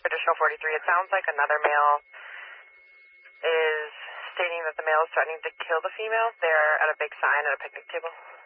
Additional 43, it sounds like another male is stating that the male is threatening to kill the female. They're at a big sign at a picnic table.